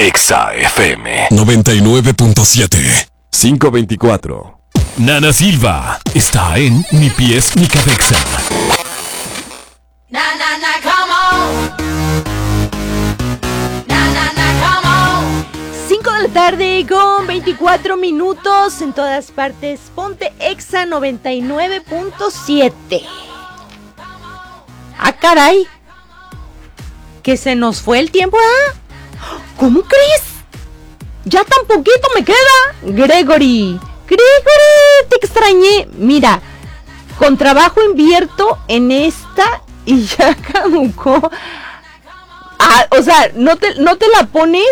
Exa FM 99.7. 524. Nana Silva está en Ni Pies Ni Cabeza. Na na na, come on. Na na na, come on. 5 de la tarde con 24 minutos en todas partes. Ponte Exa 99.7. Ah, caray. Que se nos fue el tiempo, ¿ah? ¿Cómo crees? Ya tan poquito me queda. Gregory, te extrañé. Mira, con trabajo invierto en esta y ya caducó. Ah, o sea, ¿no te la pones?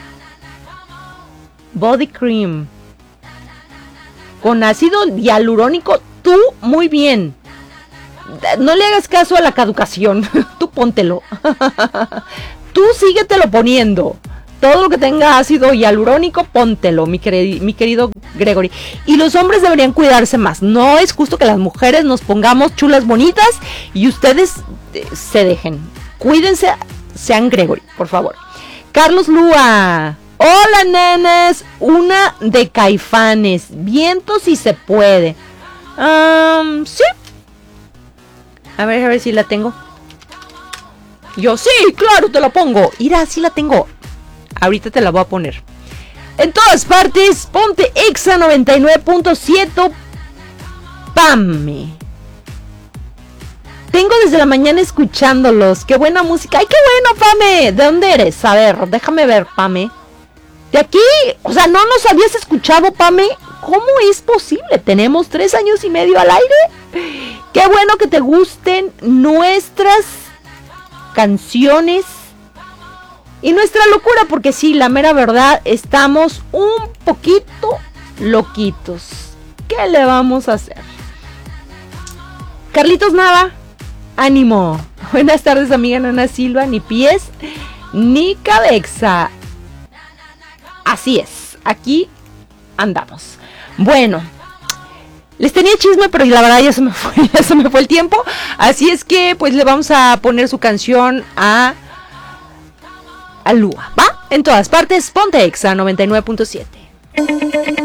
Body cream con ácido hialurónico, tú muy bien. No le hagas caso a la caducación. Tú póntelo. Tú síguetelo poniendo. Todo lo que tenga ácido hialurónico, póntelo, mi querido Gregory. Y los hombres deberían cuidarse más. No es justo que las mujeres nos pongamos chulas bonitas y ustedes se dejen. Cuídense, sean Gregory, por favor. Carlos Lúa. Hola, nenes. Una de Caifanes. Viento si se puede. Sí. A ver si la tengo. Yo, sí, claro, te la pongo. Mira, sí la tengo. Ahorita te la voy a poner. En todas partes, ponte Exa 99.7. Pame. Tengo desde la mañana escuchándolos. Qué buena música. ¡Ay, qué bueno, Pame! ¿De dónde eres? A ver, déjame ver, Pame. De aquí, o sea, ¿no nos habías escuchado, Pame? ¿Cómo es posible? Tenemos 3 años y medio al aire. Qué bueno que te gusten nuestras canciones y nuestra locura, porque sí, la mera verdad, estamos un poquito loquitos. ¿Qué le vamos a hacer? Carlitos Nava, ánimo. Buenas tardes, amiga Nana Silva. Ni pies ni cabeza. Así es, aquí andamos. Bueno, les tenía chisme, pero la verdad ya se me fue el tiempo. Así es que pues le vamos a poner su canción a Lua, ¿va? En todas partes, ponte Exa 99.7.